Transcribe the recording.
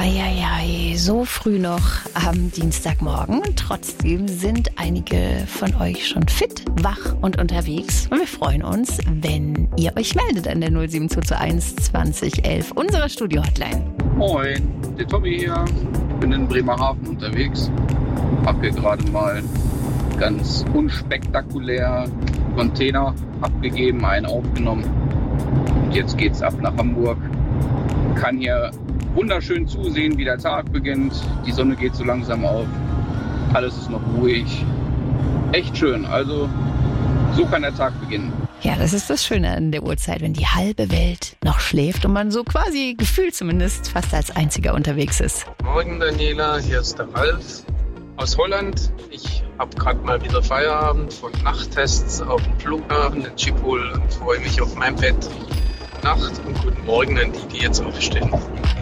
Eieiei, so früh noch am Dienstagmorgen. Trotzdem sind einige von euch schon fit, wach und unterwegs. Und wir freuen uns, wenn ihr euch meldet an der 07221 20 11, unserer Studio-Hotline. Moin, der Tommy hier. Bin in Bremerhaven unterwegs. Hab hier gerade mal ganz unspektakulär Container abgegeben, einen aufgenommen. Und jetzt geht's ab nach Hamburg. Kann hier wunderschön zusehen, wie der Tag beginnt. Die Sonne geht so langsam auf. Alles ist noch ruhig. Echt schön. Also so kann der Tag beginnen. Ja, das ist das Schöne an der Uhrzeit, wenn die halbe Welt noch schläft und man so quasi gefühlt zumindest fast als Einziger unterwegs ist. Morgen, Daniela, hier ist der Ralf aus Holland. Ich habe gerade mal wieder Feierabend von Nachttests auf dem Flughafen in Schiphol und freue mich auf mein Bett. Nacht und guten Morgen an die jetzt aufstehen.